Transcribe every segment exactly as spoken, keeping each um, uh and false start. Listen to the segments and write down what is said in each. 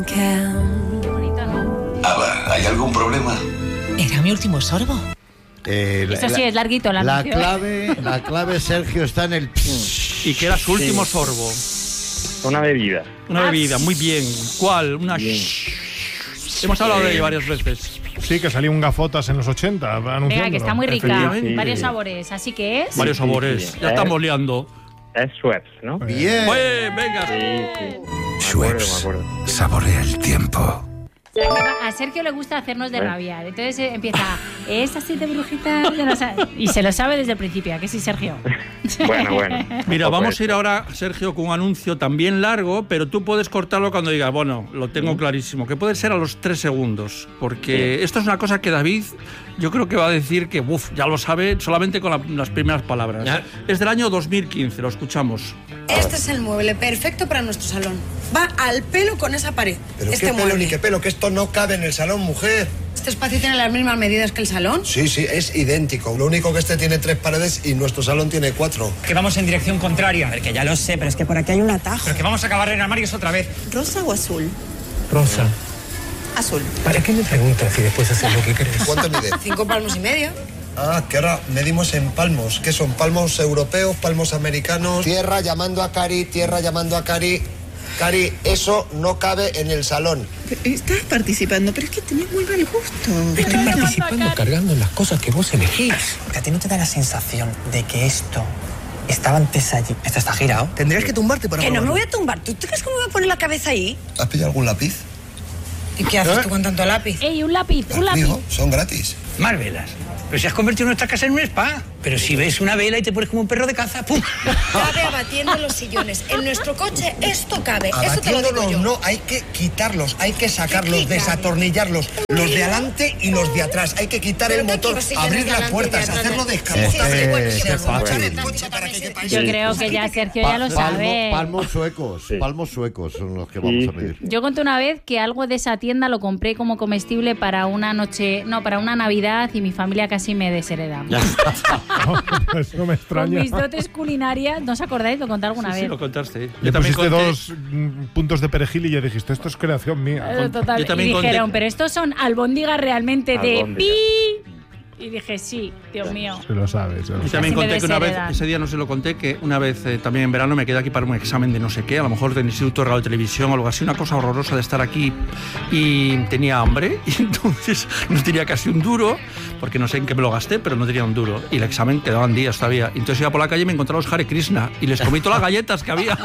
Qué bonito, ¿no? Ava, ¿hay algún problema? ¿Era mi último sorbo? Eh, Eso sí, es larguito la La anuncio. clave, la clave, Sergio, está en el... Y que era su último Sí. sorbo. Una bebida. Una bebida, muy bien. ¿Cuál? Una... Bien. Hemos hablado de ella varias veces. Sí, que salía un gafotas en los ochenta anunciándolo. Venga, que está muy rica. Efectivamente. Varios sabores. Así que es. Varios sabores. sí. Ya estamos liando. Es Schweppes, ¿no? Bien. Pues, venga. Sí, sí. Me acuerdo, me Schweppes, acuerdo. saborea el tiempo. A Sergio le gusta hacernos de rabiar. Entonces eh, empieza, es así de brujita. de no sa-". Y se lo sabe desde el principio. ¿A que sí, Sergio? Bueno, bueno. Mira, Tampoco vamos es- a ir ahora, Sergio, con un anuncio también largo, pero tú puedes cortarlo cuando digas, bueno, lo tengo clarísimo, que puede ser a los tres segundos, porque esto es una cosa que David, yo creo que va a decir que, uff, ya lo sabe solamente con la- las primeras palabras. Ya. Es del año dos mil quince, lo escuchamos. Este es el mueble perfecto para nuestro salón. Va al pelo con esa pared. Pero este qué pelo mueble. ni qué pelo, que esto no cabe en el salón, mujer. ¿Este espacio tiene las mismas medidas que el salón? Sí, sí, es idéntico. Lo único que este tiene tres paredes y nuestro salón tiene cuatro. Que vamos en dirección contraria. A ver, que ya lo sé, pero es que por aquí hay un atajo. Pero que vamos a acabar en armarios otra vez. ¿Rosa o azul? Rosa. Azul. ¿Para qué me preguntas si después haces lo que crees? ¿Cuánto mide? Cinco palmos y medio. Ah, que ahora medimos en palmos. ¿Qué son? ¿Palmos europeos, palmos americanos? Tierra llamando a Cari, tierra llamando a Cari. Cari, eso no cabe en el salón. Estás participando, pero es que tenés muy mal gusto. Estoy participando cargando en las cosas que vos elegís. Porque a ti no te da la sensación de que esto estaba antes allí. Esto está girado. Tendrías que tumbarte para Que no me probarlo. voy a tumbar. ¿Tú te crees que me voy a poner la cabeza ahí? ¿Has pillado algún lápiz? ¿Y qué haces tú con tanto lápiz? ¡Ey, un lápiz! ¡Un lápiz! Digo, son gratis. Más velas. Pero si has convertido nuestra casa en un spa. Pero si ves una vela y te pones como un perro de caza, ¡pum! Cabe abatiendo los sillones. En nuestro coche esto cabe. Esto te lo digo Abatiéndolos yo. no, hay que quitarlos, hay que sacarlos, quitarlos? desatornillarlos. Los de adelante y los de atrás. Hay que quitar Pero el ¿qué motor, quiero sillones abrir de las adelante y puertas, de atrás? hacerlo Sí, descapotable. sí, bueno, Eh, sí, qué sí, fácil. sí, Coche sí, para que sí, quepa- sí. Yo creo que ya Sergio ya lo Palmo- sabe. palmos suecos, Sí. palmos suecos son los que Sí, vamos a sí, pedir. sí. Yo conté una vez que algo de esa tienda lo compré como comestible para una noche, no, para una Navidad y mi familia casi me deshereda. Eso no me Con extraña. mis dotes culinarias, ¿no os acordáis? Lo conté alguna Sí, sí, vez. lo contaste. Le Yo también pusiste conté- dos mm, puntos de perejil y ya dijiste, esto es creación mía. Eh, Total. yo también Y conté- dijeron, pero estos son albóndigas realmente de Albóndigas. pi. Y dije, sí, Dios mío. Se lo sabes. se lo Yo sabes. también Así me conté que una vez, desheredan. ese día no se lo conté, que una vez eh, también en verano me quedé aquí para un examen de no sé qué, a lo mejor del Instituto de Radio y Televisión o algo así, una cosa horrorosa de estar aquí y tenía hambre y entonces no tenía casi un duro, porque no sé en qué me lo gasté, pero no tenía un duro. Y el examen quedaban días todavía. Entonces iba por la calle y me encontraba a los Hare Krishna y les comí todas las galletas que había.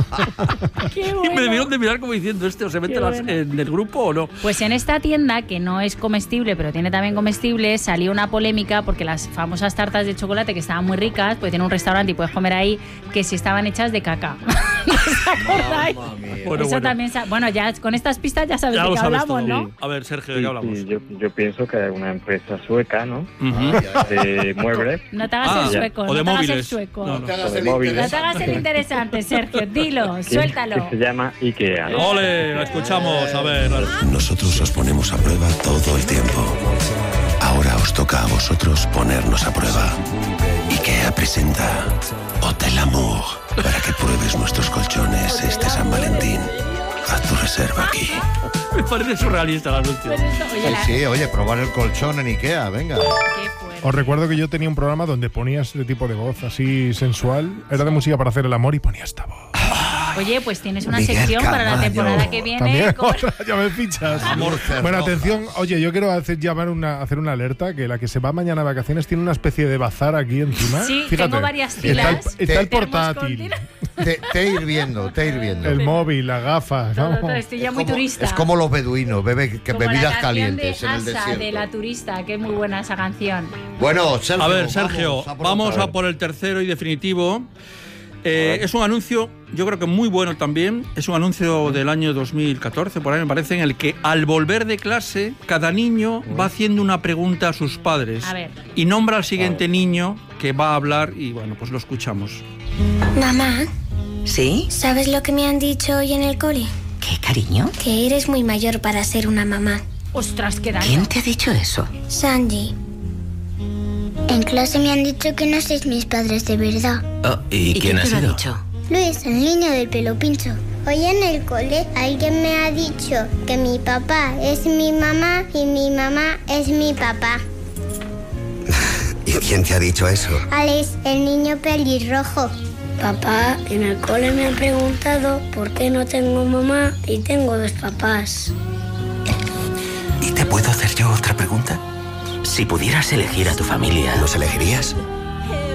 Qué Y me bueno. debieron de mirar como diciendo, ¿este o se mete Qué las- bueno. en el grupo o no? Pues en esta tienda, que no es comestible, pero tiene también comestible, salió una polémica porque las famosas tartas de chocolate, que estaban muy ricas, pues tiene un restaurante y puedes comer ahí, que si estaban hechas de caca. ¿No os acordáis? Bueno, Eso bueno. también... sa- Bueno, ya con estas pistas ya sabéis Ya de lo qué sabes hablamos, todo. ¿no? A ver, Sergio, ¿de Sí, qué hablamos? sí, yo, yo pienso que es una empresa sueca, ¿no? Ujú. De muebles. No te hagas Ah, el sueco, o de no te hagas el móviles. sueco. No, no. o de móviles. No te hagas el interesante, Sergio. Dilo, que- suéltalo. Que se llama IKEA, ¿no? Ole, la escuchamos, a ver. Nosotros os ponemos a prueba todo el tiempo. Ahora os toca a vosotros ponernos a prueba. IKEA presenta Hotel Amour para que pruebes nuestros colchones este San Valentín. Haz tu reserva aquí. Me parece surrealista el anuncio. Pues esto, oye, la- Sí, oye, probar el colchón en Ikea, venga. Qué fuerte. Os recuerdo que yo tenía un programa donde ponías ese tipo de voz así sensual. Era de música para hacer el amor y ponía esta voz. Oye, pues tienes una Miguel sección para la Camaño. temporada que viene. También con- otra, ya me fichas. Bueno, atención, oye, yo quiero hacer, llamar una, hacer una alerta que la que se va mañana de vacaciones tiene una especie de bazar aquí encima. Sí, Fíjate, tengo varias está el, filas. está el Termos portátil, con- Te, te ir viendo, te ir viendo. el móvil, las gafas. Todo, ¿no? todo, estoy ya muy Como- turista. Es como los beduinos, bebe que Como la bebidas canción calientes de en el Asa, desierto. de la turista, que es muy buena esa canción. Bueno, Sergio, A ver, Sergio, vamos, vamos a a por el tercero y definitivo. Eh, es un anuncio, yo creo que muy bueno también. Es un anuncio del año dos mil catorce, por ahí me parece, en el que al volver de clase, cada niño va haciendo una pregunta a sus padres. A ver. Y nombra al siguiente niño que va a hablar y bueno, pues lo escuchamos. Mamá, ¿Sí? ¿sabes lo que me han dicho hoy en el cole? ¿Qué, cariño? Que eres muy mayor para ser una mamá. Ostras, qué daño. ¿Quién te ha dicho eso? Sanji. En clase me han dicho que no sois mis padres de verdad. Oh, ¿Y, quién ha te lo ha sido? dicho? Luis, el niño del pelo pincho. Hoy en el cole alguien me ha dicho que mi papá es mi mamá y mi mamá es mi papá. ¿Y quién te ha dicho eso? Alex, el niño pelirrojo. Papá, en el cole me han preguntado por qué no tengo mamá y tengo dos papás. ¿Y te puedo hacer yo otra pregunta? Si pudieras elegir a tu familia, ¿los elegirías?